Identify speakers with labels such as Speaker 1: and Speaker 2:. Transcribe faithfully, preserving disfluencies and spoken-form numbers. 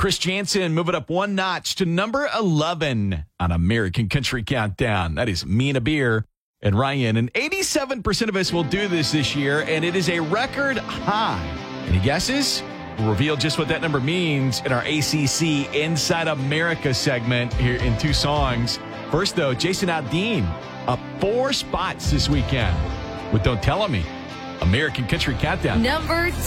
Speaker 1: Chris Jansen moving up one notch to number eleven on American Country Countdown. That is Mina Beer and Ryan. And eighty-seven percent of us will do this this year, and it is a record high. Any guesses? We'll reveal just what that number means in our A C C Inside America segment here in two songs. First, though, Jason Aldean up four spots this weekend with Don't Tell Me. American Country Countdown.
Speaker 2: Number